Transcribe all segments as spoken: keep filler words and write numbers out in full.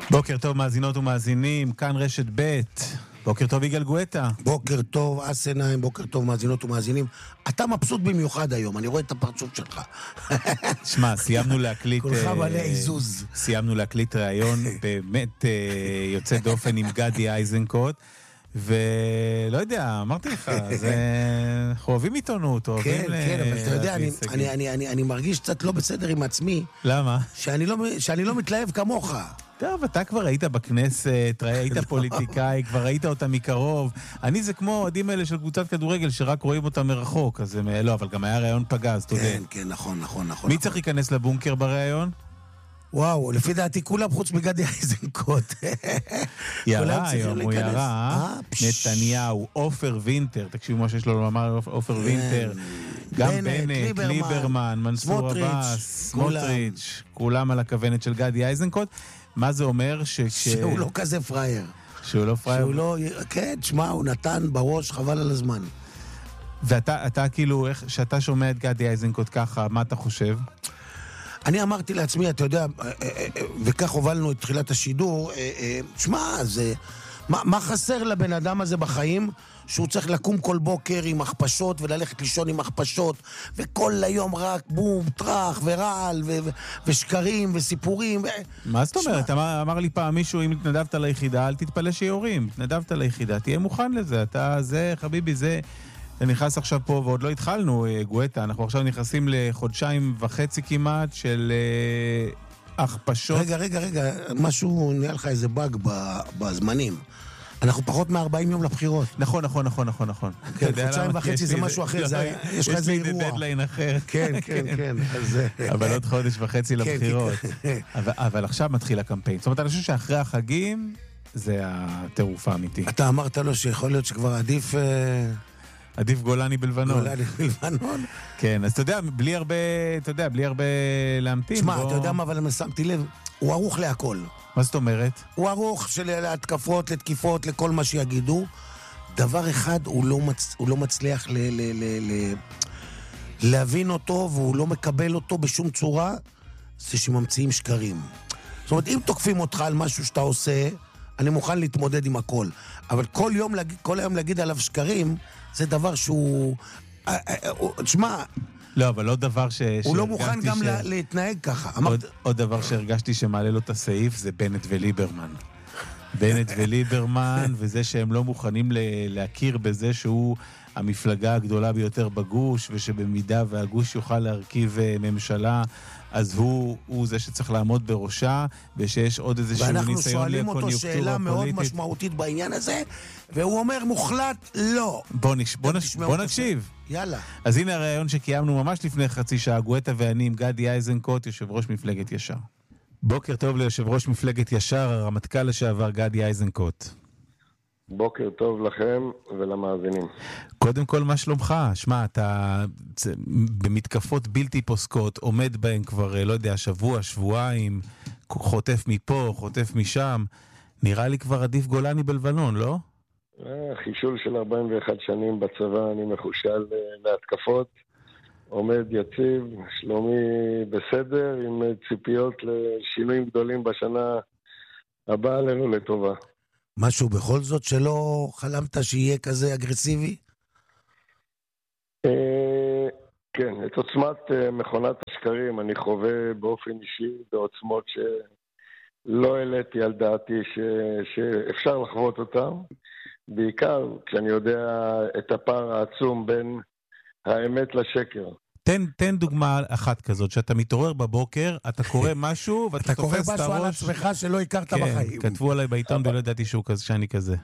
בוקר טוב מאזינות ומאזינים, כאן רשת ב'. בוקר טוב יגאל גואטה. בוקר טוב אסנאים, בוקר טוב מאזינות ומאזינים. אתה מבסוט במיוחד היום, אני רואה את הפרצוף שלך. שמע, סיימנו להקליט... כולך מלא עיזוז. סיימנו להקליט ראיון באמת יוצא דופן עם גדי איזנקוט, ולא יודע, אמרתי לך, זה... אנחנו אוהבים עיתונות, אוהבים... כן, כן, אבל אתה יודע, אני, אני, אני, אני מרגיש קצת לא בסדר עם עצמי. למה? שאני לא, שאני לא מתלהב כמוך. טוב, אתה כבר היית בכנסת, היית פוליטיקאי, כבר ראית אותה מקרוב. אני זה כמו אוהדים האלה של קבוצת כדורגל שרק רואים אותה מרחוק, אז לא, אבל גם היה ראיון פגז, אתה יודע. כן, כן, נכון, נכון, נכון. מי צריך להיכנס לבונקר בראיון? וואו, לפי דעתי כולם חוץ מגדי איזנקוט. ירה היום, הוא ירה, נתניהו, עופר וינטר, תקשיבו מה שיש לו לומר, עופר וינטר, גם בנט, ליברמן, מנסור עבאס, סמוטריץ', כולם על הכוונת של גדי איזנקוט. מה זה אומר? שהוא לא כזה פרייר. שהוא לא פרייר? כן, תשמע, הוא נתן בראש, חבל על הזמן. ואתה כאילו, שאתה שומע את גדי איזנקוט ככה, מה אתה חושב? אני אמרתי לעצמי, אתה יודע, וכך הובלנו את תחילת השידור, שמע, זה, מה, מה חסר לבן אדם הזה בחיים? שהוא צריך לקום כל בוקר עם הכפשות וללכת לישון עם הכפשות, וכל היום רק בום, טרח ורעל ו- ו- ושקרים וסיפורים. ו... מה זאת אומרת? אמר, אמר לי פעם מישהו, אם התנדבת ליחידה, אל תתפלא שיורים. התנדבת ליחידה, תהיה מוכן לזה. אתה זה, חביבי, זה... אתה נכנס עכשיו פה, ועוד לא התחלנו, גואטה, אנחנו עכשיו נכנסים לחודשיים וחצי כמעט של הכפשות. רגע, רגע, רגע, משהו, נהיה לך איזה באג בזמנים. אנחנו פחות מ-ארבעים יום לבחירות. נכון, נכון, נכון, נכון, נכון. כן, חודשיים וחצי זה משהו אחר, יש לך איזה אירוע. יש לי דדליין אחר. כן, כן, כן. אבל עוד חודש וחצי לבחירות. אבל עכשיו מתחיל הקמפיין. זאת אומרת, אני חושב שאחרי החגים, זה הטירוף האמיתי. אתה אמרת לו שיכול להיות שכבר עדיף... עדיף גולני בלבנון. גולני בלבנון. כן, אז אתה יודע, בלי הרבה, אתה יודע, בלי הרבה להמתין. תשמע, אתה יודע מה, אבל אני שמתי לב, הוא ערוך להכל. מה זאת אומרת? הוא ערוך של התקפות, לתקיפות, לכל מה שיגידו. דבר אחד, הוא לא, מצ... הוא לא מצליח ל... ל... ל... ל... להבין אותו, והוא לא מקבל אותו בשום צורה, זה שממציאים שקרים. זאת אומרת, אם תוקפים אותך על משהו שאתה עושה, אני מוכן להתמודד עם הכל. אבל כל יום, כל היום להגיד עליו שקרים, זה דבר שהוא... תשמע... לא, אבל עוד דבר ש... הוא לא מוכן גם להתנהג ככה. עוד דבר שהרגשתי שמעלה לו את הסעיף, זה בנט וליברמן. בנט וליברמן, וזה שהם לא מוכנים להכיר בזה שהוא המפלגה הגדולה ביותר בגוש, ושבמידה והגוש יוכל להרכיב ממשלה, אז הוא, הוא זה שצריך לעמוד בראשה, ושיש עוד איזשהו ניסיון לקוניוקטורה פוליטית. ואנחנו שואלים אותו שאלה מאוד משמעותית בעניין הזה, והוא אומר מוחלט לא. בוא, נש... בוא, נש... בוא נקשיב. יאללה. אז הנה הרעיון שקיימנו ממש לפני חצי שעה, גואטה ואני עם גדי איזנקוט, יושב ראש מפלגת ישר. בוקר טוב ליושב ראש מפלגת ישר, הרמטכ"ל לשעבר גדי איזנקוט. בוקר טוב לכם ולמאזינים. קודם כל, מה שלומך? שמע, אתה במתקפות בלתי פוסקות, עומד בהן כבר, לא יודע, שבוע, שבועיים, חוטף מפה, חוטף משם. נראה לי כבר עדיף גולני בלבנון, לא? חישול של ארבעים ואחת שנים בצבא, אני מחושל להתקפות. עומד יציב, שלומי בסדר, עם ציפיות לשינויים גדולים בשנה הבאה לנו לטובה. משהו בכל זאת שלא חלמת שיהיה כזה אגרסיבי? כן, את עוצמת מכונת השקרים אני חווה באופן אישי בעוצמות שלא העליתי על דעתי שאפשר לחוות אותם, בעיקר כשאני יודע את הפער העצום בין האמת לשקר. תן, תן דוגמה אחת כזאת, שאתה מתעורר בבוקר, אתה קורא משהו, ואתה תופס את הראש. אתה קורא משהו על עצמך שלא הכרת בחיים. כן, כתבו עליי בעיתון ולא ידעתי שאני כזה.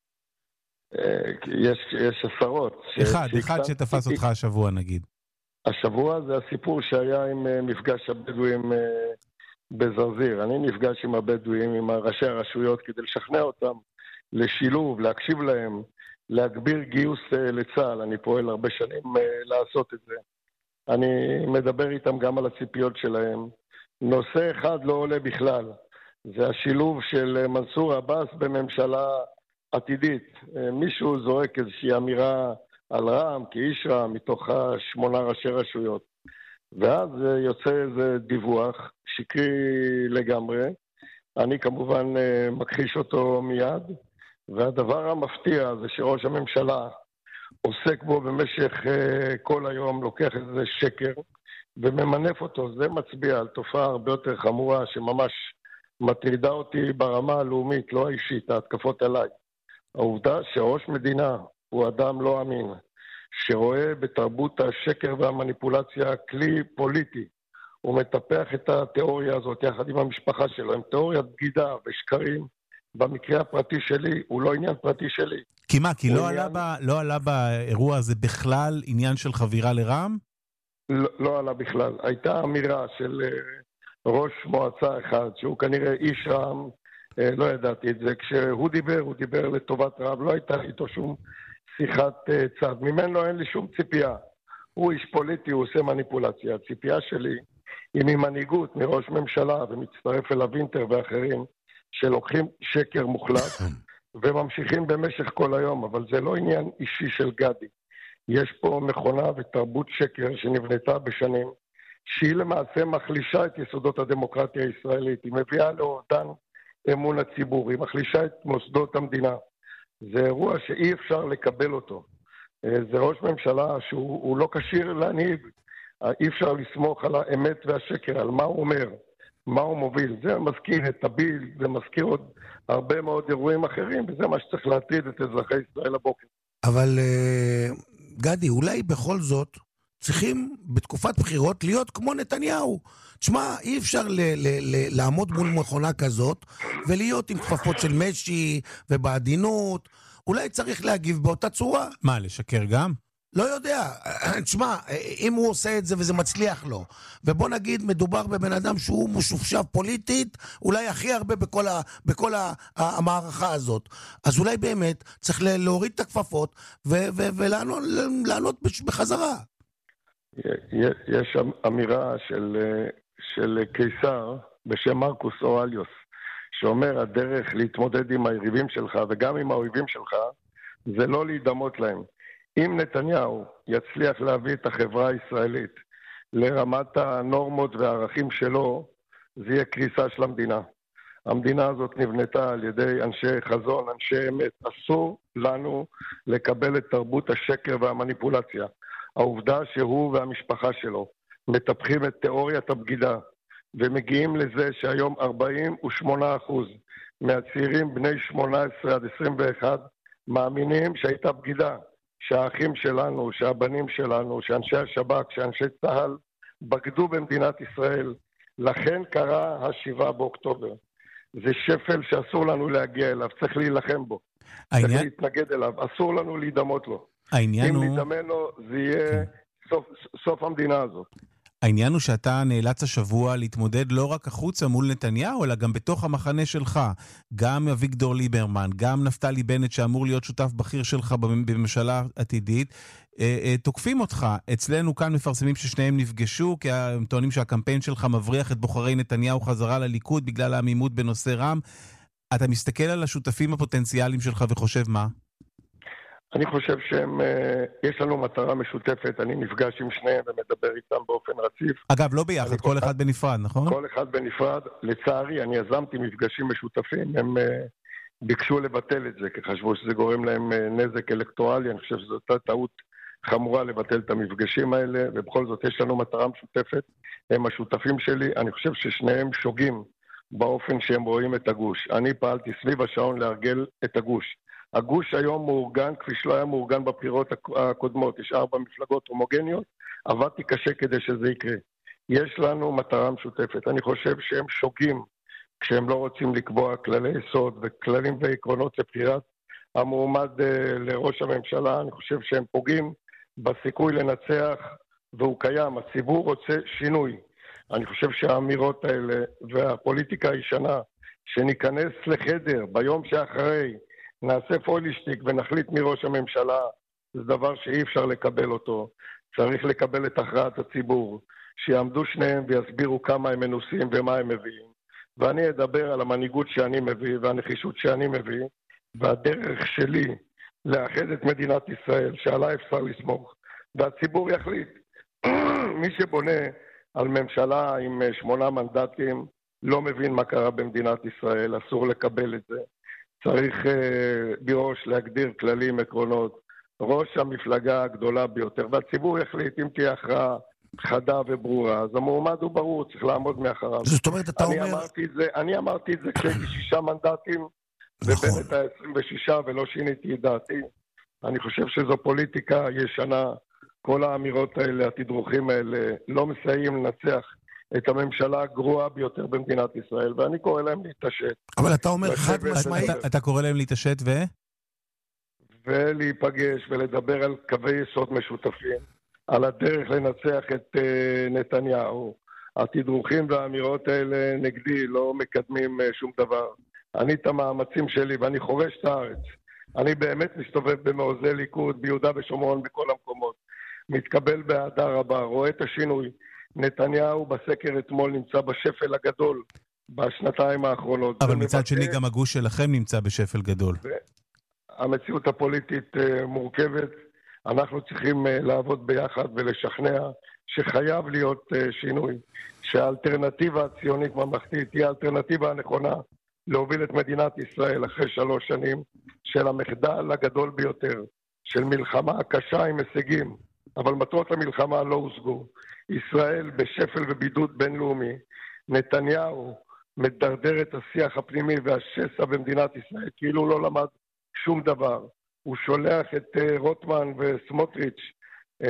יש, יש עשרות. אחד, אחד שתפס אותך השבוע נגיד. השבוע זה הסיפור שהיה עם מפגש הבדואים בזרזיר. אני נפגש עם הבדואים, עם ראשי הרשויות, כדי לשכנע אותם לשילוב, להקשיב להם, להגביר גיוס לצה"ל. אני פועל הרבה שנים לעשות את זה. אני מדבר איתם גם על הציפיות שלהם. נושא אחד לא עולה בכלל, זה השילוב של מנסור עבאס בממשלה עתידית. מישהו זורק איזושהי אמירה על רע"מ, כאיש רע"מ, מתוך שמונה ראשי רשויות. ואז יוצא איזה דיווח שקרי לגמרי, אני כמובן מכחיש אותו מיד, והדבר המפתיע זה שראש הממשלה עוסק בו במשך כל היום, לוקח איזה שקר וממנף אותו. זה מצביע על תופעה הרבה יותר חמורה שממש מטרידה אותי ברמה הלאומית, לא האישית, ההתקפות עליי. העובדה שראש מדינה הוא אדם לא אמין, שרואה בתרבות השקר והמניפולציה כלי פוליטי, הוא מטפח את התיאוריה הזאת יחד עם המשפחה שלו, עם תיאוריית בגידה ושקרים. במקרה הפרטי שלי, הוא לא עניין פרטי שלי. כי מה? כי לא, עניין... עלה ב, לא עלה באירוע הזה בכלל עניין של חבירה לרע"מ? לא, לא עלה בכלל. הייתה אמירה של uh, ראש מועצה אחד, שהוא כנראה איש רע"מ, uh, לא ידעתי את זה. כשהוא דיבר, הוא דיבר לטובת רע"מ, לא הייתה איתו שום שיחת uh, צד. ממנו אין לי שום ציפייה. הוא איש פוליטי, הוא עושה מניפולציה. הציפייה שלי היא ממנהיגות, מראש ממשלה, ומצטרף אליו וינטר ואחרים, שלוקחים שקר מוחלט וממשיכים במשך כל היום, אבל זה לא עניין אישי של גדי. יש פה מכונה ותרבות שקר שנבנתה בשנים, שהיא למעשה מחלישה את יסודות הדמוקרטיה הישראלית, היא מביאה לאובדן אמון הציבור, היא מחלישה את מוסדות המדינה. זה אירוע שאי אפשר לקבל אותו. זה ראש ממשלה שהוא לא כשיר להנהיג, אי אפשר לסמוך על האמת והשקר, על מה הוא אומר. מה הוא מוביל. זה מזכיר את הביל, זה מזכיר עוד הרבה מאוד אירועים אחרים, וזה מה שצריך להטריד את אזרחי ישראל הבוקר. אבל גדי, אולי בכל זאת צריכים בתקופת בחירות להיות כמו נתניהו. תשמע, אי אפשר ל- ל- ל- לעמוד מול מכונה כזאת ולהיות עם כפפות של משי ובעדינות. אולי צריך להגיב באותה צורה. מה, לשקר גם? לא יודע, תשמע, אם הוא עושה את זה וזה מצליח לו, ובוא נגיד מדובר בבן אדם שהוא משופשף פוליטית, אולי הכי הרבה בכל, ה, בכל ה, המערכה הזאת, אז אולי באמת צריך להוריד את הכפפות ו- ו- ולענות בחזרה. יש אמירה של, של קיסר בשם מרקוס אורליוס, שאומר הדרך להתמודד עם היריבים שלך וגם עם האויבים שלך, זה לא להידמות להם. אם נתניהו יצליח להביא את החברה הישראלית לרמת הנורמות והערכים שלו, זה יהיה קריסה של המדינה. המדינה הזאת נבנתה על ידי אנשי חזון, אנשי אמת. אסור לנו לקבל את תרבות השקר והמניפולציה. העובדה שהוא והמשפחה שלו מטפחים את תיאוריית הבגידה, ומגיעים לזה שהיום ארבעים ושמונה אחוז מהצעירים בני שמונה עשרה עד עשרים ואחת מאמינים שהייתה בגידה. שהאחים שלנו, שהבנים שלנו, שאנשי השב"כ, שאנשי צה"ל בגדו במדינת ישראל. לכן קרה השבעה באוקטובר. זה שפל שאסור לנו להגיע אליו, צריך להילחם בו. העניין... צריך להתנגד אליו, אסור לנו להידמות לו. העניין אם הוא... להידמן לו, זה יהיה כן. סוף, סוף המדינה הזאת. העניין הוא שאתה נאלץ השבוע להתמודד לא רק החוצה מול נתניהו, אלא גם בתוך המחנה שלך. גם אביגדור ליברמן, גם נפתלי בנט שאמור להיות שותף בכיר שלך בממשלה עתידית, תוקפים אותך. אצלנו כאן מפרסמים ששניהם נפגשו, כי הם טוענים שהקמפיין שלך מבריח את בוחרי נתניהו חזרה לליכוד בגלל העמימות בנושא רם. אתה מסתכל על השותפים הפוטנציאליים שלך וחושב מה? אני חושב שיש לנו מטרה משותפת, אני נפגש עם שניהם ומדבר איתם באופן רציף. אגב, לא ביחד, כל אחד בנפרד, נכון? כל אחד בנפרד. לצערי, אני יזמתי מפגשים משותפים, הם ביקשו לבטל את זה, כי חשבו שזה גורם להם נזק אלקטורלי, אני חושב שזו אותה טעות חמורה לבטל את המפגשים האלה, ובכל זאת יש לנו מטרה משותפת, הם השותפים שלי, אני חושב ששניהם שוגים באופן שהם רואים את הגוש. אני פעלתי סביב השעון להרגל את הגוש. הגוש היום מאורגן כפי שלא היה מאורגן בבחירות הקודמות. יש ארבע מפלגות הומוגניות, עבדתי קשה כדי שזה יקרה. יש לנו מטרה משותפת. אני חושב שהם שוגים כשהם לא רוצים לקבוע כללי יסוד וכללים ועקרונות לבחירת המועמד לראש הממשלה. אני חושב שהם פוגעים בסיכוי לנצח, והוא קיים. הציבור רוצה שינוי. אני חושב שהאמירות האלה והפוליטיקה הישנה, שניכנס לחדר ביום שאחרי, נעשה פוילישטיק ונחליט מראש הממשלה, זה דבר שאי אפשר לקבל אותו. צריך לקבל את הכרעת הציבור, שיעמדו שניהם ויסבירו כמה הם מנוסים ומה הם מביאים. ואני אדבר על המנהיגות שאני מביא והנחישות שאני מביא, והדרך שלי לאחד את מדינת ישראל, שעליי אפשר לסמוך, והציבור יחליט. מי שבונה על ממשלה עם שמונה מנדטים, לא מבין מה קרה במדינת ישראל, אסור לקבל את זה. צריך בראש להגדיר כללים, עקרונות. ראש המפלגה הגדולה ביותר, והציבור יחליט אם תהיה הכרעה חדה וברורה, אז המועמד הוא ברור, צריך לעמוד מאחריו. זאת אומרת, אתה אני אומר... אמרתי את זה, אני אמרתי את זה כשהייתי שישה מנדטים, נכון. ובנט היה עשרים ושישה ולא שיניתי את דעתי. אני חושב שזו פוליטיקה ישנה, כל האמירות האלה, התדרוכים האלה, לא מסייעים לנצח את הממשלה הגרועה ביותר במדינת ישראל, ואני קורא להם להתעשת. אבל אתה אומר חד משמעית... אתה, אתה קורא להם להתעשת ו... ולהיפגש ולדבר על קווי יסוד משותפים, על הדרך לנצח את uh, נתניהו. התדרוכים והאמירות האלה נגדי לא מקדמים uh, שום דבר. אני את המאמצים שלי ואני חורש את הארץ. אני באמת מסתובב במעוזי ליכוד, ביהודה ושומרון, בכל המקומות. מתקבל באהדה רבה, רואה את השינוי. נתניהו בסקר אתמול נמצא בשפל הגדול בשנתיים האחרונות. אבל מצד שני גם הגוש שלכם נמצא בשפל גדול. המציאות הפוליטית מורכבת, אנחנו צריכים לעבוד ביחד ולשכנע שחייב להיות שינוי, שהאלטרנטיבה הציונית ממלכתית היא האלטרנטיבה הנכונה להוביל את מדינת ישראל אחרי שלוש שנים של המחדל הגדול ביותר, של מלחמה קשה עם הישגים, אבל מטרות המלחמה לא הושגו. ישראל בשפל ובידוד בינלאומי, נתניהו מדרדר את השיח הפנימי והשסע במדינת ישראל, כאילו לא למד שום דבר. הוא שולח את uh, רוטמן וסמוטריץ' uh,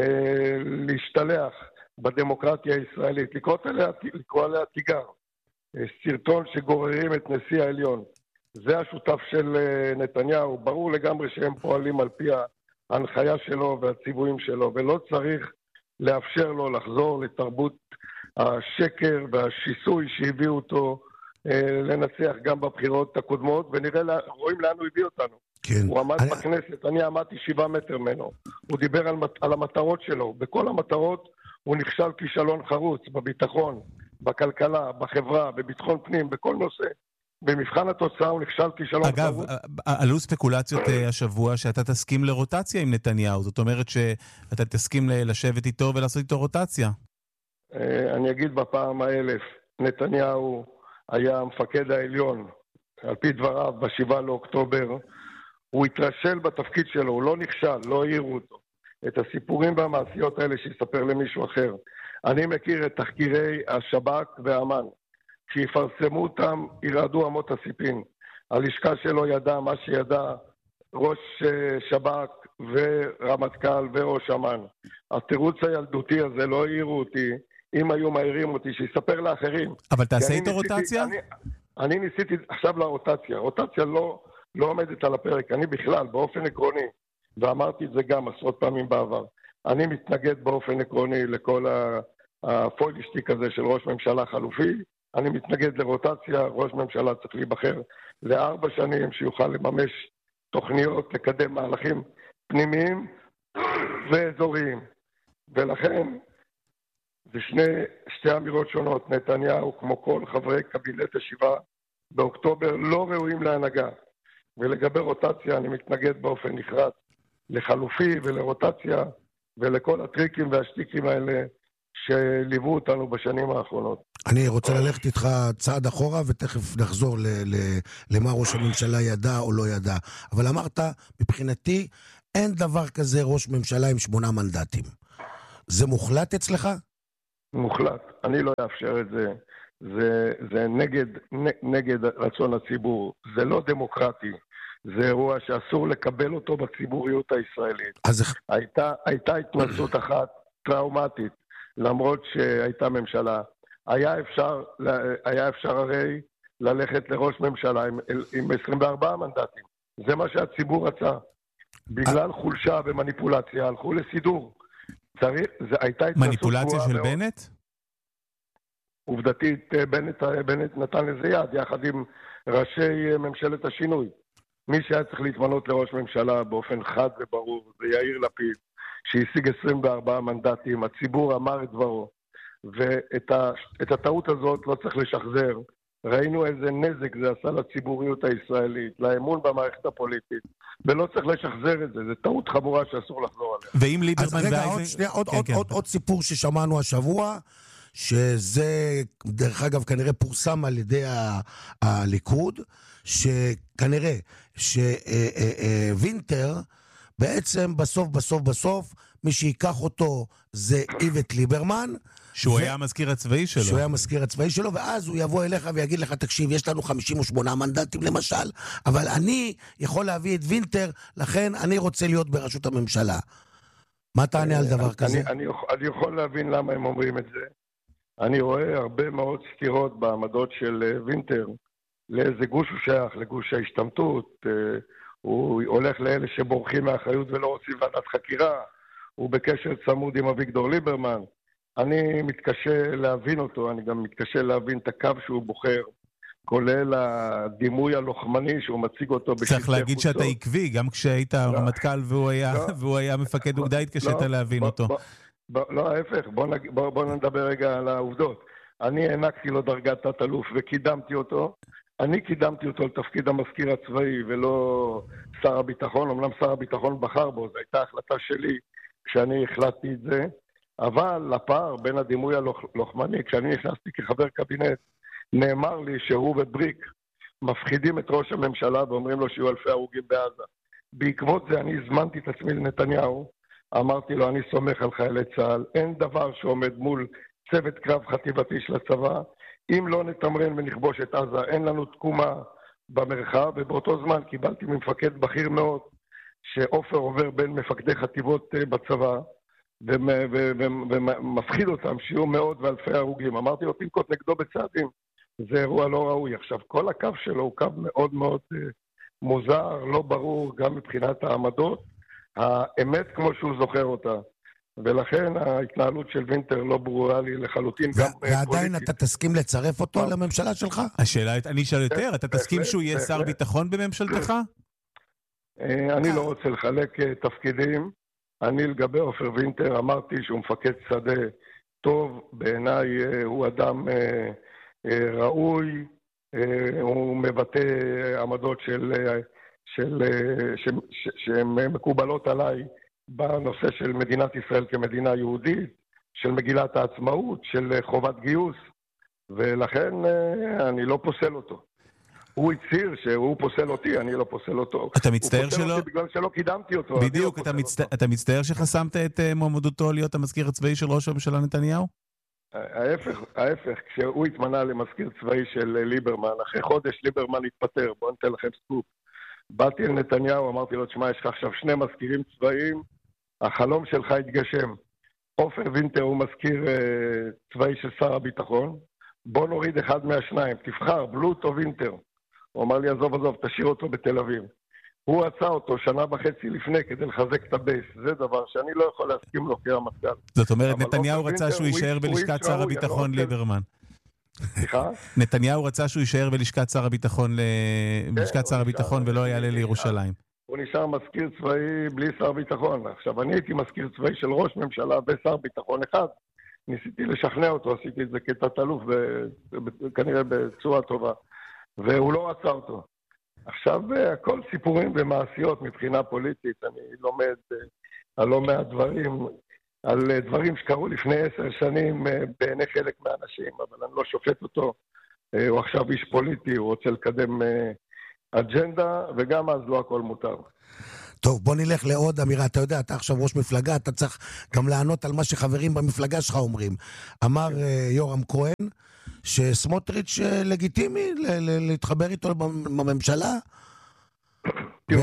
להשתלח בדמוקרטיה הישראלית, לקרוא עליה, לקרוא עליה תיגר. Uh, סרטון שגוררים את נשיא העליון. זה השותף של uh, נתניהו. ברור לגמרי שהם פועלים על פי ההנחיה שלו והציוויים שלו, ולא צריך לאפשר לו לחזור לתרבות השקר והשיסוי שהביאו אותו uh, לנצח גם בבחירות הקודמות, ונראה, לה, רואים לאן הוא הביא אותנו. כן. הוא עמד אני... בכנסת, אני עמדתי שבעה מטר ממנו. הוא דיבר על, על המטרות שלו. בכל המטרות הוא נכשל כישלון חרוץ, בביטחון, בכלכלה, בחברה, בביטחון פנים, בכל נושא. במבחן התוצאה הוא נכשל כישלון אגב, חרוץ. אגב, עלו ספקולציות השבוע שאתה תסכים לרוטציה עם נתניהו. זאת אומרת שאתה תסכים לשבת איתו ולעשות איתו רוטציה. אני אגיד בפעם האלף, נתניהו היה המפקד העליון, על פי דבריו, בשבעה לאוקטובר, הוא התרשל בתפקיד שלו, הוא לא נכשל, לא העירו אותו. את הסיפורים והמעשיות האלה שיספר למישהו אחר. אני מכיר את תחקירי השב"כ והאמן. כשיפרסמו אותם, ירעדו אמות הסיפין. הלשכה שלו ידע מה שידע ראש שב"כ ורמטכ"ל וראש אמ"ן. התירוץ הילדותי הזה לא העירו אותי. אם היו מהירים אותי, שיספר לאחרים. אבל תעשה איתו רוטציה? אני, אני ניסיתי עכשיו לרוטציה. רוטציה לא... לא עומדת על הפרק. אני בכלל, באופן עקרוני, ואמרתי את זה גם עשרות פעמים בעבר, אני מתנגד באופן עקרוני לכל הפוילישטיק הזה של ראש ממשלה חלופי, אני מתנגד לרוטציה, ראש ממשלה צריך להיבחר לארבע שנים, שיוכל לממש תוכניות, לקדם מהלכים פנימיים ואזוריים. ולכן, זה שני, שתי אמירות שונות. נתניהו, כמו כל חברי קבינט השבעה באוקטובר, לא ראויים להנהגה. ולגבי רוטציה אני מתנגד באופן נחרץ לחלופי ולרוטציה ולכל הטריקים והשטיקים האלה שליוו אותנו בשנים האחרונות. אני רוצה ללכת איתך צעד אחורה ותכף נחזור ל- ל- למה ראש הממשלה ידע או לא ידע. אבל אמרת, מבחינתי אין דבר כזה ראש ממשלה עם שמונה מנדטים. זה מוחלט אצלך? מוחלט. אני לא אאפשר את זה. זה, זה נגד, נגד רצון הציבור. זה לא דמוקרטי. זה אירוע שאסור לקבל אותו בציבוריות הישראלית. אז... הייתה, הייתה התנסות אחת טראומטית, למרות שהייתה ממשלה. היה אפשר, היה אפשר הרי ללכת לראש ממשלה עם, עם עשרים וארבעה מנדטים. זה מה שהציבור רצה. בגלל חולשה ומניפולציה, הלכו לסידור. צריך, זה הייתה התנסות... מניפולציה של מאוד. בנט? עובדתית, בנט, בנט נתן לזה יד, יחד עם ראשי ממשלת השינוי. מי שהיה צריך להתמנות לראש ממשלה באופן חד וברור, זה יאיר לפיד, שהשיג עשרים וארבעה מנדטים, הציבור אמר את דברו, ואת ה, את הטעות הזאת לא צריך לשחזר. ראינו איזה נזק זה עשה לציבוריות הישראלית, לאמון במערכת הפוליטית, ולא צריך לשחזר את זה, זה טעות חמורה שאסור לחזור עליה. ואם ליברמן... אז רגע, עוד, שנייה, עוד, כן, עוד, כן. עוד, עוד סיפור ששמענו השבוע, שזה, דרך אגב, כנראה פורסם על ידי ה- הליכוד, שכנראה שווינטר, בעצם בסוף, בסוף, בסוף, מי שיקח אותו זה איווט ליברמן, שהוא ו- היה המזכיר הצבאי שלו. שהוא היה המזכיר הצבאי שלו, ואז הוא יבוא אליך ויגיד לך, תקשיב, יש לנו חמישים ושמונה מנדטים למשל, אבל אני יכול להביא את וינטר, לכן אני רוצה להיות בראשות הממשלה. מה תענה על דבר כזה? אני, אני, יכול, אני יכול להבין למה הם אומרים את זה. אני רואה הרבה מאוד סתירות בעמדות של וינטר, לאיזה גוש הוא שייך, לגוש ההשתמטות, הוא הולך לאלה שבורחים מהאחריות ולא רוצים ועדת חקירה, הוא בקשר צמוד עם אביגדור ליברמן. אני מתקשה להבין אותו, אני גם מתקשה להבין את הקו שהוא בוחר, כולל הדימוי הלוחמני שהוא מציג אותו בשלטי חוצות. צריך להגיד שאתה עקבי, גם כשהיית לא, רמטכ"ל והוא היה, לא, והוא היה מפקד אוגדה, התקשית לא, להבין בוא, אותו. בוא, בוא, לא, ההפך, בוא, נג, בוא, בוא נדבר רגע על העובדות. אני הענקתי לו דרגת תת-אלוף וקידמתי אותו. אני קידמתי אותו לתפקיד המזכיר הצבאי ולא שר הביטחון. אמנם שר הביטחון בחר בו, זו הייתה החלטה שלי כשאני החלטתי את זה. אבל הפער בין הדימוי הלוחמני, כשאני נכנסתי כחבר קבינט, נאמר לי שהוא ובריק מפחידים את ראש הממשלה ואומרים לו שיהיו אלפי הרוגים בעזה. בעקבות זה אני הזמנתי את עצמי לנתניהו, אמרתי לו, אני סומך על חיילי צה"ל, אין דבר שעומד מול צוות קרב חטיבתי של הצבא, אם לא נתמרן ונכבוש את עזה, אין לנו תקומה במרחב, ובאותו זמן קיבלתי ממפקד בכיר מאוד, שאופר עובר בין מפקדי חטיבות בצבא, ומפחיד אותם שיהיו מאות ואלפי הרוגים. אמרתי לו, תנקוט נגדו בצעדים, זה אירוע לא ראוי. עכשיו, כל הקו שלו הוא קו מאוד מאוד מוזר, לא ברור, גם מבחינת העמדות, האמת כמו שהוא זוכר אותה. ולכן ההתנהלות של וינטר לא ברורה לי לחלוטין. ועדיין אתה תסכים לצרף אותו לממשלה שלך? השאלה, אני אשאל יותר, אתה תסכים שהוא יהיה שר ביטחון בממשלתך? אני לא רוצה לחלק תפקידים. אני לגבי אופר וינטר אמרתי שהוא מפקד שדה טוב, בעיניי הוא אדם ראוי, הוא מבטא עמדות של, של, שהן מקובלות עליי בנושא של מדינת ישראל כמדינה יהודית, של מגילת העצמאות, של חובת גיוס, ולכן אני לא פוסל אותו. הוא הצהיר שהוא פוסל אותי, אני לא פוסל אותו. אתה מצטער שלא? הוא פוסל אותי בגלל שלא קידמתי אותו. בדיוק, אתה, מצט... אתה מצטער שחסמת את מועמדותו להיות המזכיר הצבאי של ראש הממשלה נתניהו? ההפך, ההפך, כשהוא התמנה למזכיר צבאי של ליברמן, אחרי חודש ליברמן התפטר, בוא ניתן לכם סקופ. באתי אל נתניהו, אמרתי לו, תשמע, יש לך עכשיו שני מזכירים צבאיים, החלום שלך התגשם. אופר וינטר הוא מזכיר uh, צבאי של שר הביטחון, בוא נוריד אחד מהשניים, תבחר, בלוט או וינטר. הוא אמר לי, עזוב, עזוב, תשאיר אותו בתל אביב. הוא רצה אותו שנה וחצי לפני כדי לחזק את הבייס. זה דבר שאני לא יכול להסכים לו כרמטכ"ל. זאת אומרת, נתניהו רצה שהוא יישאר בלשכת שר הביטחון ליברמן. סליחה? נתניהו רצה שהוא יישאר בלשכת שר הביטחון בלשכת שר הביטחון ולא יעלה לירושלים. הוא נשאר מזכיר צבאי בלי שר ביטחון. עכשיו, אני הייתי מזכיר צבאי של ראש ממשלה ושר ביטחון אחד. ניסיתי לשכנע אותו, עשיתי את זה כתת-אלוף, כנראה בצורה טובה. והוא לא רצה אותו. עכשיו, הכל סיפורים ומעשיות מבחינה פוליטית. אני לומד על לא מעט דברים, על דברים שקרו לפני עשר שנים בעיני חלק מהאנשים, אבל אני לא שופט אותו. הוא עכשיו איש פוליטי, הוא רוצה לקדם אג'נדה, וגם אז לא הכל מותר. טוב, בוא נלך לעוד אמירה. אתה יודע, אתה עכשיו ראש מפלגה, אתה צריך גם לענות על מה שחברים במפלגה שלך אומרים. אמר יורם כהן, שסמוטריץ' לגיטימי להתחבר איתו בממשלה? תראו,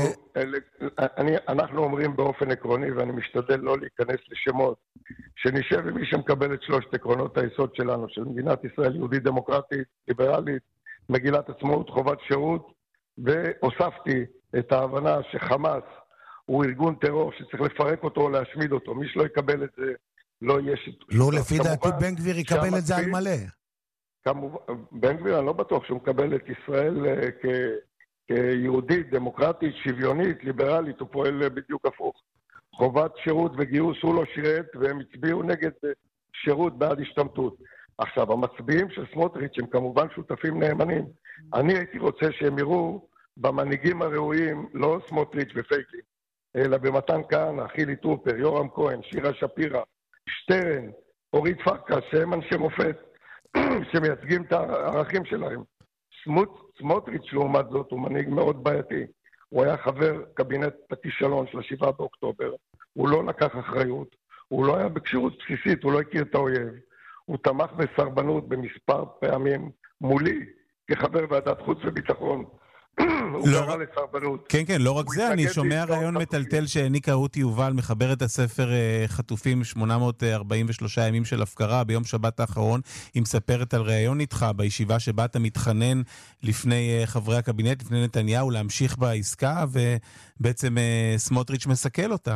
אנחנו אומרים באופן עקרוני, ואני משתדל לא להיכנס לשמות, שנשב עם מי שמקבל את שלושת עקרונות היסוד שלנו, של מדינת ישראל יהודית דמוקרטית, ליברלית, מגילת עצמאות, חובת שירות, והוספתי את ההבנה שחמאס הוא ארגון טרור שצריך לפרק אותו או להשמיד אותו. מי שלא יקבל את זה, לא יהיה שיתוף. לא, לפי דעתי בן גביר יקבל את זה על מלא. כמובן, בן גביר, אני לא בטוח שהוא מקבל את ישראל כ, כיהודית, דמוקרטית, שוויונית, ליברלית, הוא פועל בדיוק הפוך. חובת שירות וגיוס הוא לא שירת, והם הצביעו נגד שירות בעד השתמטות. עכשיו, המצביעים של סמוטריץ' הם כמובן שותפים נאמנים. אני הייתי רוצה שהם יראו במנהיגים הראויים, לא סמוטריץ' ופייגלין, אלא במתן כהנא, חילי טרופר, יורם כהן, שירה שפירא, שטרן, אורית פרקש, שהם אנשי מופת, שמייצגים את הערכים שלהם. סמוטריץ' לעומת זאת הוא מנהיג מאוד בעייתי. הוא היה חבר קבינט הכישלון של השבעה באוקטובר, הוא לא לקח אחריות, הוא לא היה בכשירות בסיסית, הוא לא הכיר את האויב, הוא תמך בסרבנות במספר פעמים מולי, כחבר ועדת חוץ וביטחון. הוא קרא לסרבנות. כן, כן, לא רק זה, אני שומע רעיון מטלטל שהעניקה רותי יובל, מחברת הספר חטופים שמונה מאות ארבעים ושלושה ימים של הפקרה ביום שבת האחרון. היא מספרת על רעיון איתך בישיבה שבה אתה מתחנן לפני חברי הקבינט, לפני נתניהו, להמשיך בעסקה, ובעצם סמוטריץ' מסכל אותה.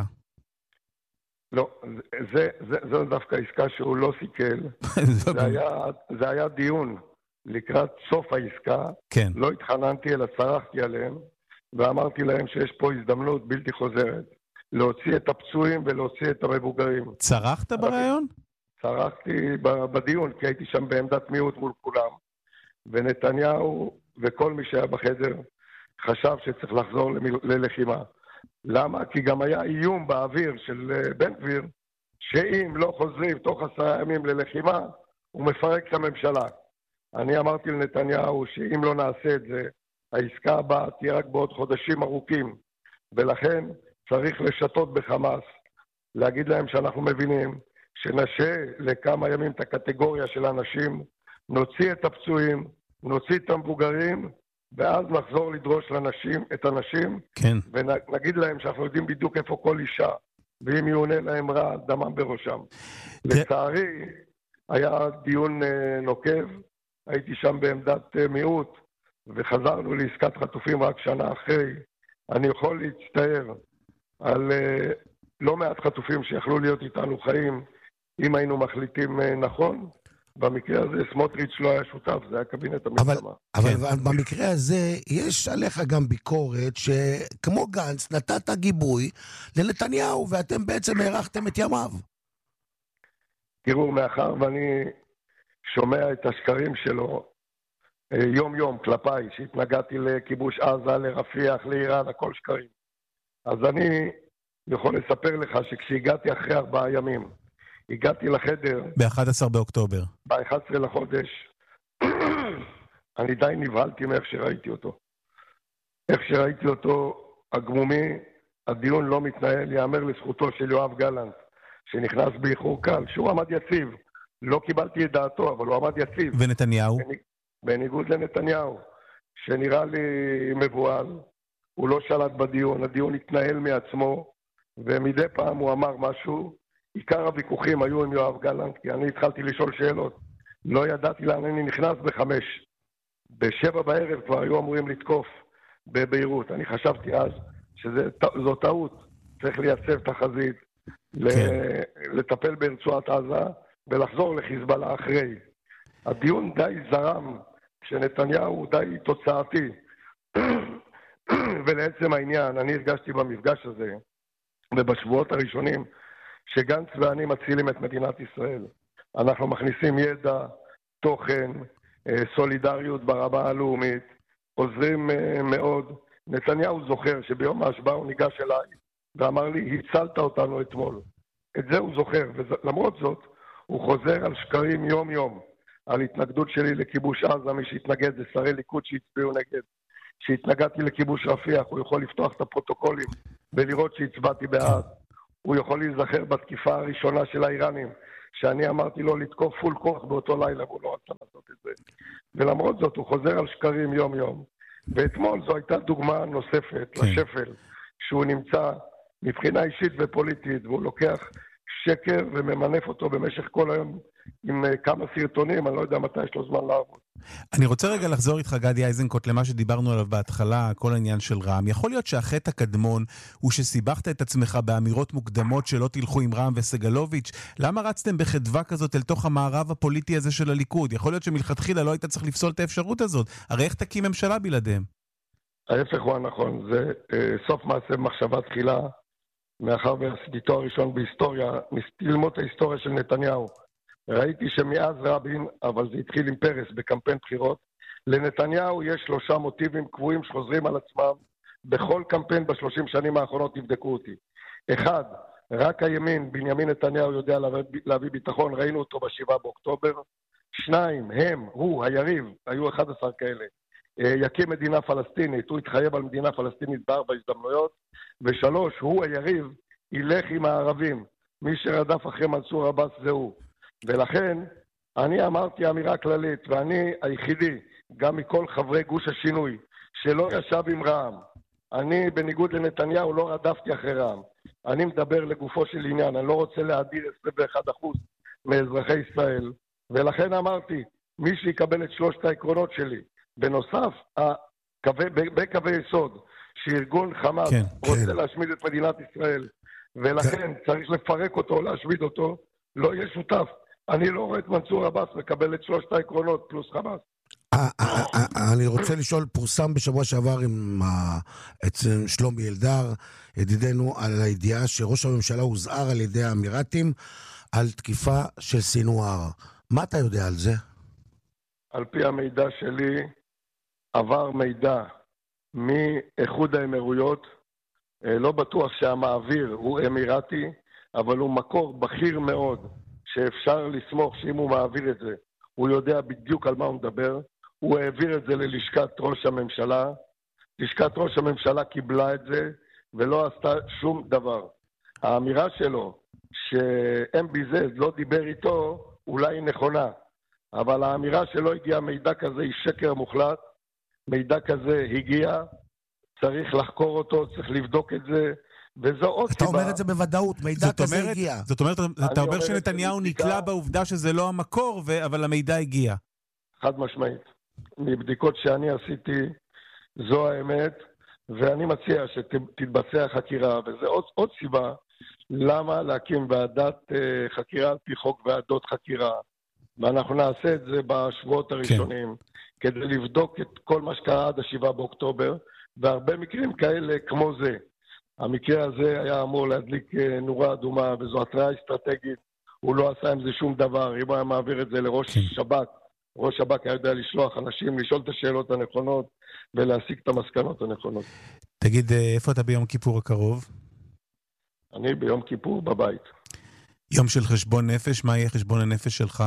לא, זה, זה, זה דווקא עסקה שהוא לא סיכל. זה היה, זה היה דיון. לקראת סוף העסקה, כן. לא התחננתי אלא צרחתי עליהם, ואמרתי להם שיש פה הזדמנות בלתי חוזרת, להוציא את הפצועים ולהוציא את המבוגרים. צרחת ברעיון? צרחתי בדיון, כי הייתי שם בעמדת מיעוט מול כולם, ונתניהו וכל מי שהיה בחדר חשב שצריך לחזור ללחימה. למה? כי גם היה איום באוויר של בן גביר, שאם לא חוזרים תוך עשרה ימים ללחימה, הוא מפרק את הממשלה. אני אמרתי לנתניהו שאם לא נעשה את זה, העסקה הבאה תהיה רק בעוד חודשים ארוכים, ולכן צריך לשתות בחמאס, להגיד להם שאנחנו מבינים, שנשא לכמה ימים את הקטגוריה של האנשים, נוציא את הפצועים, נוציא את המבוגרים, ואז נחזור לדרוש לנשים, את הנשים, כן. ונגיד להם שאנחנו יודעים בדיוק איפה כל אישה, ואם יעונה להם רע, דמם בראשם. לצערי, היה דיון נוקב, הייתי שם בעמדת מיעוט, וחזרנו לעסקת חטופים רק שנה אחרי. אני יכול להצטער על uh, לא מעט חטופים שיכלו להיות איתנו חיים, אם היינו מחליטים uh, נכון. במקרה הזה סמוטריץ' לא היה שותף, זה היה קבינט המלחמה. אבל, אבל כן. במקרה הזה יש עליך גם ביקורת שכמו גנץ נתת גיבוי לנתניהו, ואתם בעצם הערכתם את ימיו. תראו, מאחר ואני שומע את השקרים שלו יום יום כלפיי, שהתנגדתי לכיבוש עזה, לרפיח, לאיראן, הכל שקרים. אז אני יכול לספר לך שכשהגעתי אחרי ארבעה ימים, הגעתי לחדר ב-אחד עשר באוקטובר. ב-אחד עשר לחודש, אני די נבהלתי מאיך שראיתי אותו. איך שראיתי אותו, הגמומי, הדיון לא מתנהל, יאמר לזכותו של יואב גלנט, שנכנס באיחור קל, שהוא עמד יציב. לא קיבלתי את דעתו, אבל הוא עמד יציב. ונתניהו? בניגוד לנתניהו, שנראה לי מבועל, הוא לא שלט בדיון, הדיון התנהל מעצמו, ומדי פעם הוא אמר משהו. עיקר הוויכוחים היו עם יואב גלנט, כי אני התחלתי לשאול שאלות. לא ידעתי לאן אני נכנס בחמש. בשבע בערב כבר היו אמורים לתקוף בביירות. אני חשבתי אז שזו טעות. צריך לייצב תחזית, כן. לטפל ברצועת עזה, ולחזור לחיזבאללה אחרי. הדיון די זרם, כשנתניהו די תוצאתי. ולעצם העניין, אני הרגשתי במפגש הזה, ובשבועות הראשונים, שגנץ ואני מצילים את מדינת ישראל. אנחנו מכניסים ידע, תוכן, סולידריות ברמה הלאומית, עוזרים מאוד. נתניהו זוכר שביום ההשבעה הוא ניגש אליי, ואמר לי, הצלת אותנו אתמול. את זה הוא זוכר, ולמרות זאת, הוא חוזר על שקרים יום יום, על התנגדות שלי לכיבוש עזה, מי שהתנגד זה שרי ליכוד שהצביעו נגד. שהתנגדתי לכיבוש רפיח, הוא יכול לפתוח את הפרוטוקולים ולראות שהצבעתי בעד. הוא יכול להיזכר בתקיפה הראשונה של האיראנים, שאני אמרתי לו לתקוף פול כוח באותו לילה, והוא לא רצה לעשות את זה. ולמרות זאת, הוא חוזר על שקרים יום יום. ואתמול זו הייתה דוגמה נוספת כן. לשפל, שהוא נמצא מבחינה אישית ופוליטית, והוא לוקח שקר וממנף אותו במשך כל היום עם כמה סרטונים, אני לא יודע מתי יש לו זמן לעבוד. אני רוצה רגע לחזור איתך, גדי איזנקוט, למה שדיברנו עליו בהתחלה, כל העניין של רע"מ. יכול להיות שהחטא הקדמון הוא שסיבכת את עצמך באמירות מוקדמות שלא תלכו עם רע"מ וסגלוביץ'. למה רצתם בחדווה כזאת אל תוך המערב הפוליטי הזה של הליכוד? יכול להיות שמלכתחילה לא היית צריך לפסול את האפשרות הזאת. הרי איך תקים ממשלה בלעדיהם? ההפך הוא הנכון. זה אה, סוף מעשה מחשבה תחילה, מאחר ועשיתי תואר ראשון בהיסטוריה, ניסיתי ללמוד את ההיסטוריה של נתניהו. ראיתי שמאז רבין, אבל זה התחיל עם פרס בקמפיין בחירות, לנתניהו יש שלושה מוטיבים קבועים שחוזרים על עצמם בכל קמפיין בשלושים שנים האחרונות, תבדקו אותי. אחד, רק הימין, בנימין נתניהו יודע להביא, להביא ביטחון, ראינו אותו בשבעה באוקטובר. שניים, הם, הוא, היריב, היו אחד עשר כאלה, יקים מדינה פלסטינית, הוא התחייב על מדינה פלסטינית בארבע הזדמנויות. ושלוש, הוא, היריב, ילך עם הערבים. מי שרדף אחרי מנסור עבאס זהו. ולכן, אני אמרתי אמירה כללית, ואני היחידי, גם מכל חברי גוש השינוי, שלא ישב עם רע"מ. אני, בניגוד לנתניהו, לא רדפתי אחרי רע"מ. אני מדבר לגופו של עניין, אני לא רוצה להדיר עשרים ואחד אחוז מאזרחי ישראל. ולכן אמרתי, מי שיקבל את שלושת העקרונות שלי, בנוסף, בקווי יסוד, שארגון חמאס כן, רוצה כן. להשמיד את מדינת ישראל, ולכן צריך לפרק אותו, להשמיד אותו, לא יהיה שותף. אני לא רואה את מנסור עבאס מקבל את שלושת העקרונות פלוס חמאס. אני רוצה לשאול, פורסם בשבוע שעבר עם אצל שלומי אלדר, ידידנו, על הידיעה שראש הממשלה הוזהר על ידי האמירתים על תקיפה של סינואר. מה אתה יודע על זה? על פי המידע שלי, עבר מידע מאיחוד האמירויות, לא בטוח שהמעביר הוא אמירתי, אבל הוא מקור בכיר מאוד, שאפשר לסמוך שאם הוא מעביר את זה, הוא יודע בדיוק על מה הוא מדבר. הוא העביר את זה ללשכת ראש הממשלה, לשכת ראש הממשלה קיבלה את זה, ולא עשתה שום דבר. האמירה שלו, שאם ביזז לא דיבר איתו, אולי היא נכונה, אבל האמירה שלא הגיע מידע כזה היא שקר מוחלט. מידע כזה הגיע, צריך לחקור אותו, צריך לבדוק את זה, וזו עוד אתה סיבה. אומר את זה בוודאות, מידע כזה אומרת, הגיע. זאת אומרת, אתה אומר אומר שנתניהו נתלה בעובדה שזה לא המקור, ו... אבל המידע הגיע. חד משמעית. מבדיקות שאני עשיתי, זו האמת, ואני מציע שתתבצע חקירה, וזה עוד, עוד סיבה למה להקים ועדת uh, חקירה על פי חוק ועדות חקירה, ואנחנו נעשה את זה בשבועות הראשונים, כן. כדי לבדוק את כל מה שקרה עד השבעה באוקטובר, והרבה מקרים כאלה כמו זה. המקרה הזה היה אמור להדליק נורה אדומה, וזו התראה אסטרטגית, הוא לא עשה עם זה שום דבר. אם הוא היה מעביר את זה לראש כן. שב"כ, ראש שב"כ היה יודע לשלוח אנשים, לשאול את השאלות הנכונות, ולהסיק את המסקנות הנכונות. תגיד, איפה אתה ביום כיפור הקרוב? אני ביום כיפור בבית. יום של חשבון נפש, מה יהיה חשבון הנפש שלך?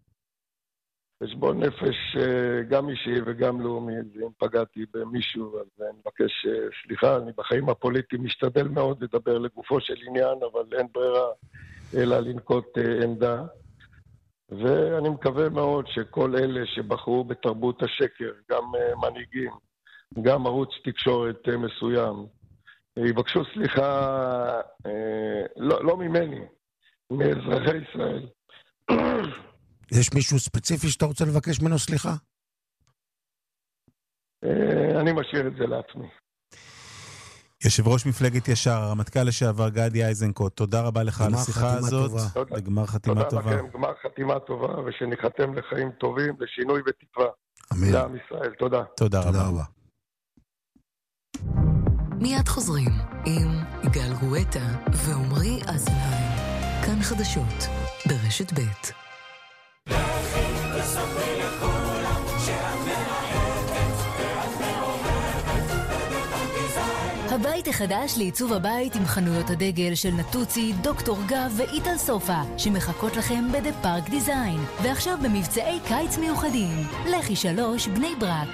חשבון נפש גם אישי וגם לאומי, אם פגעתי במישהו, אז אני מבקש סליחה, אני בחיים הפוליטיים משתדל מאוד לדבר לגופו של עניין, אבל אין ברירה אלא לנקוט עמדה, ואני מקווה מאוד שכל אלה שבחרו בתרבות השקר, גם מנהיגים, גם ערוץ תקשורת מסוים, יבקשו סליחה לא, לא ממני, מאזרחי ישראל. יש מישהו ספציפי שאתה רוצה לבקש ממנו סליחה? אני משאיר את זה לעצמי. יושב ראש מפלגת ישר, הרמטכ"ל לשעבר גדי איזנקוט, תודה רבה לך על השיחה הזאת. וגמר חתימה טובה. תודה לכם, גמר חתימה טובה, ושניחתם לחיים טובים, לשינוי ותקווה. אמן. לעם ישראל, תודה. תודה רבה. מיד חוזרים עם יגאל גואטה ועומרי אזולאי. כאן חדשות ברשת ב'. הבית החדש לעיצוב הבית עם חנויות הדגל של נטוצי, דוקטור גב ואיטל סופה שמחכות לכם בדה פארק דיזיין, ועכשיו במבצעי קיץ מיוחדים. לכי שלוש בני ברק.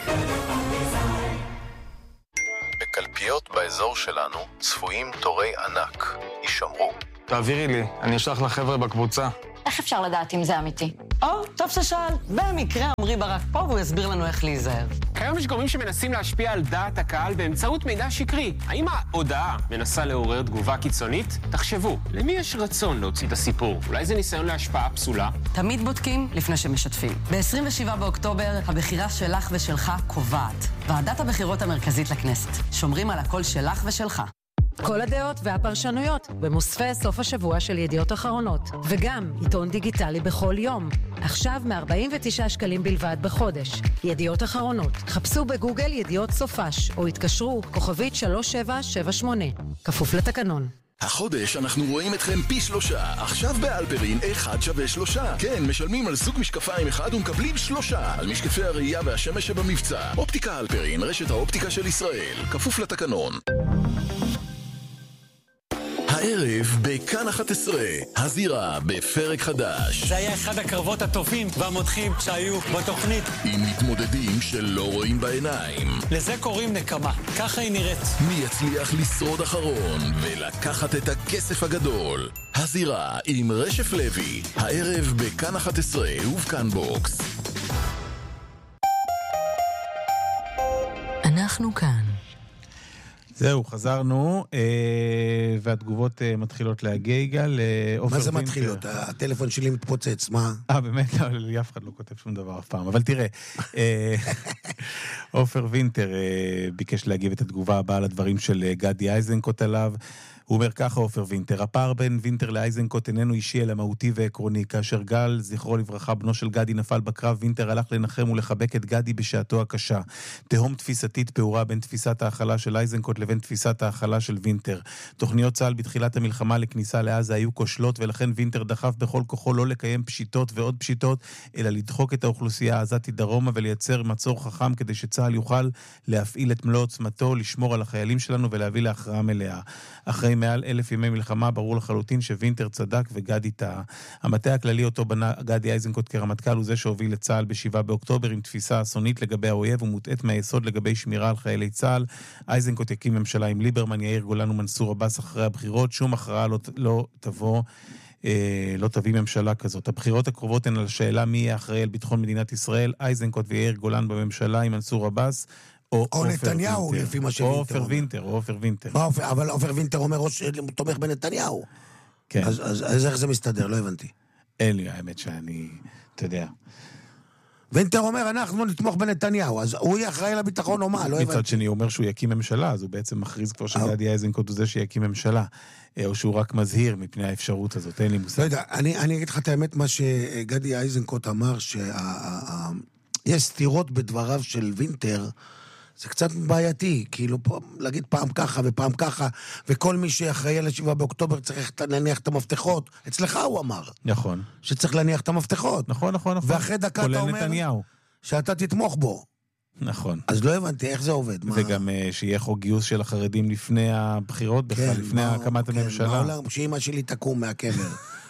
בקלפיות באזור שלנו צפויים תורי ענק. יישמרו. תעבירי לי, אני אשלח לחבר'ה בקבוצה. איך אפשר לדעת אם זה אמיתי? או, טוב ששאל. במקרה עמרי ברק פה והוא יסביר לנו איך להיזהר. כיום יש גורמים שמנסים להשפיע על דעת הקהל באמצעות מידע שקרי. האם ההודעה מנסה לעורר תגובה קיצונית? תחשבו, למי יש רצון להוציא את הסיפור? אולי זה ניסיון להשפעה פסולה? תמיד בודקים לפני שמשתפים. ב-עשרים ושבעה באוקטובר הבחירה שלך ושלך קובעת. ועדת הבחירות המרכזית לכנסת. שומרים על הקול שלך ושלך. כל הדעות והפרשנויות במוספי סוף השבוע של ידיעות אחרונות, וגם עיתון דיגיטלי בכל יום. עכשיו מ-ארבעים ותשעה שקלים בלבד בחודש. ידיעות אחרונות. חפשו בגוגל ידיעות סופש, או התקשרו כוכבית שלוש שבע שבע שמונה. כפוף לתקנון. החודש אנחנו רואים אתכם פי שלושה. עכשיו באלפרין אחד שווה שלושה. כן, משלמים על סוג משקפיים אחד ומקבלים שלושה. על משקפי הראייה והשמש שבמבצע. אופטיקה אלפרין, רשת האופטיקה של ישראל. כפוף לתקנון. הערב בכאן אחת עשרה, הזירה בפרק חדש. זה היה אחד הקרבות הטובים והמותחים שהיו בתוכנית. עם מתמודדים שלא רואים בעיניים. לזה קוראים נקמה, ככה היא נראית. מי יצליח לשרוד אחרון ולקחת את הכסף הגדול? הזירה עם רשף לוי, הערב בכאן אחת עשרה ובכאן בוקס. אנחנו כאן. זהו, חזרנו, אה, והתגובות אה, מתחילות להגיע, יגאל. מה זה מתחילות? הטלפון שלי מתפוצץ, מה? אה, באמת? לא, אף אחד לא כותב שום דבר אף פעם. אבל תראה, עופר וינטר אה, ביקש להגיב את התגובה הבאה לדברים של אה, גדי איזנקוט עליו. הוא אומר ככה, עופר וינטר, הפער בין וינטר לאייזנקוט איננו אישי אלא מהותי ועקרוני. כאשר גל, זכרו לברכה, בנו של גדי נפל בקרב, וינטר הלך לנחם ולחבק את גדי בשעתו הקשה. תהום תפיסתית פעורה בין תפיסת ההכלה של אייזנקוט לבין תפיסת ההכלה של וינטר. תוכניות צה"ל בתחילת המלחמה לכניסה לעזה היו כושלות, ולכן וינטר דחף בכל כוחו לא לקיים פשיטות ועוד פשיטות, אלא לדחוק את האוכלוסייה העזתית דרומה ולייצר מצור חכם כדי שצה"ל יוכל להפעיל את מלוא עוצמתו, לשמור על החיילים שלנו ולהביא להכרעה מלאה. אחרי מעל אלף ימי מלחמה ברור לחלוטין שווינטר צדק וגדי טעה. המטה הכללי אותו בנה גדי איזנקוט כרמטכ"ל הוא זה שהוביל לצה"ל בשבעה באוקטובר עם תפיסה אסונית לגבי האויב ומוטעת מהיסוד לגבי שמירה על חיילי צה"ל. איזנקוט יקים ממשלה עם ליברמן, יאיר גולן ומנסור עבאס אחרי הבחירות. שום הכרעה לא, לא תבוא, אה, לא תביא ממשלה כזאת. הבחירות הקרובות הן על השאלה מי יהיה אחראי על ביטחון מדינת ישראל. איזנקוט ויאיר גולן בממשלה עם מנסור עבאס. או, או נתניהו, וינטר. לפי מה שווינטר. או שווינטר עופר וינטר, או עופר וינטר. אבל עופר וינטר אומר ראש תומך בנתניהו. כן. אז, אז, אז איך זה מסתדר? לא הבנתי. אין לי, האמת שאני, אתה יודע. וינטר אומר, אנחנו נתמוך בנתניהו, אז הוא יהיה אחראי לביטחון או מה? לא הבנתי. מצד שני, הוא אומר שהוא יקים ממשלה, אז הוא בעצם מכריז כבר שגדי איזנקוט הוא זה שיקים ממשלה. או שהוא רק מזהיר מפני האפשרות הזאת, אין לי מושג. לא יודע, אני, אני אגיד לך את האמת, מה שגדי איזנקוט אמר, שיש סתירות בדבריו של וינטר, זה קצת בעייתי, כאילו פה, להגיד פעם ככה ופעם ככה, וכל מי שאחראי על השבעה באוקטובר צריך להניח את המפתחות. אצלך הוא אמר. נכון. שצריך להניח את המפתחות. נכון, נכון, נכון. ואחרי דקה אתה אומר נתניהו. שאתה תתמוך בו. נכון. אז לא הבנתי איך זה עובד. וגם מה... שיהיה חוק גיוס של החרדים לפני הבחירות בכלל, כן, לפני מה, הקמת כן, הממשלה. בעולם, שאמא שלי תקום מהקבר.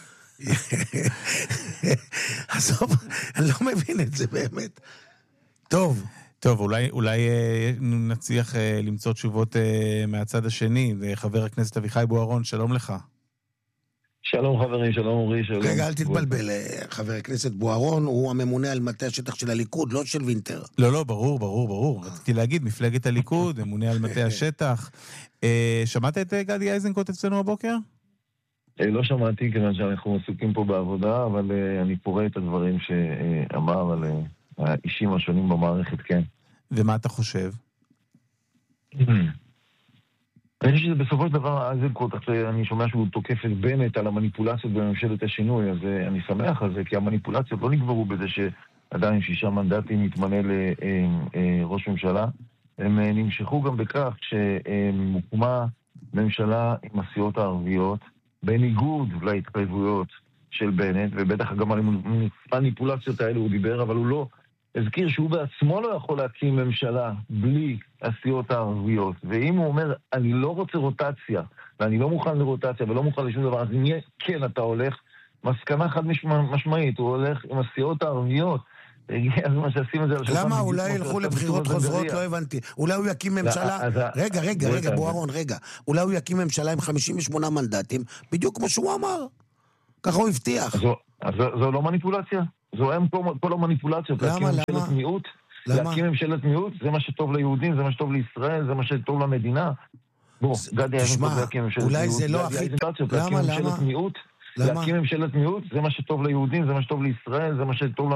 עזוב, אני לא מבין את זה באמת. טוב. טוב, אולי, אולי נצליח למצוא תשובות מהצד השני. חבר הכנסת אביחי בוארון, שלום לך. שלום חברים, שלום אורי, שלום. רגע, אל תתבלבל, חבר הכנסת בוארון הוא הממונה על מטה השטח של הליכוד, לא של וינטר. לא, לא, ברור, ברור, ברור. רציתי להגיד, מפלגת הליכוד, ממונה על מטה השטח. שמעת את גדי איזנקוט אצלנו הבוקר? לא שמעתי, כיוון שאנחנו עסוקים פה בעבודה, אבל אני קורא את הדברים שאמר על האישים השונים במערכת, כן. ומה אתה חושב? אני חושב שזה בסופו של דבר, אני שומע שהוא תוקף את בנט על המניפולציות בממשלת השינוי, אז אני שמח על זה, כי המניפולציות לא נגברו בזה שעדיין שישה מנדטים מתמנה לראש ממשלה, הם נמשכו גם בכך שהוקמה ממשלה עם הסיעות הערביות, בניגוד להתחייבויות של בנט, ובטח גם על המניפולציות האלה הוא דיבר, אבל הוא לא הזכיר שהוא בעצמו לא יכול להקים ממשלה בלי הסיעות הערביות. ואם הוא אומר, אני לא רוצה רוטציה, ואני לא מוכן לרוטציה ולא מוכן לשום דבר, אז אם יהיה, כן, אתה הולך, מסקנה חד משמעית, הוא הולך עם הסיעות הערביות. אז מה שעשים את זה... למה? אולי ילכו לבחירות חוזרות? לא הבנתי. אולי הוא יקים ממשלה... רגע, רגע, רגע, בוארון, רגע. אולי הוא יקים ממשלה עם חמישים ושמונה מנדטים, בדיוק כמו שהוא אמר. ככה הוא הבטיח. אז זו לא מניפולציה? זו הם כל המניפולציות. למה? למה? מיעוט, להקים ממשלת מיעוט, זה מה שטוב ליהודים, זה מה שטוב לישראל, זה מה שטוב למדינה. בוא, גדי איזנקוט להקים ממשלת מיעוט. אולי זה לא הכי... למה? למה? להקים ממשלת מיעוט, זה מה שטוב ליהודים, זה מה שטוב לישראל, זה מה שטוב